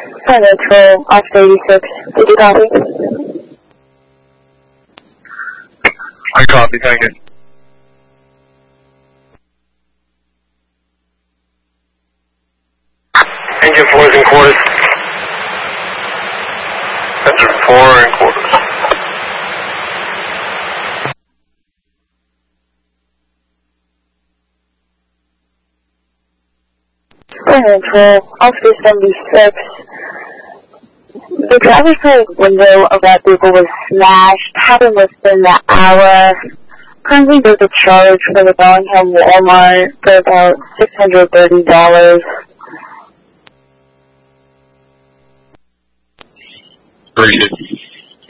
Control, Oscar 86. Did you copy? I copy, thank you. Engine 4 is in quarters. Engine 4 in quarters. Control, Oscar 76. The driver's side window of that vehicle was smashed. Happened within the hour. Currently there's a charge for the Bellingham Walmart for about $630. Very good.